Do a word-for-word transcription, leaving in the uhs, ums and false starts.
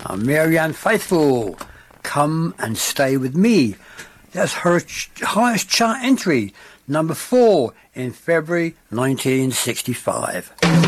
Uh, Marianne Faithfull, Come and Stay With Me. That's her ch- highest chart entry, number four in February nineteen sixty-five.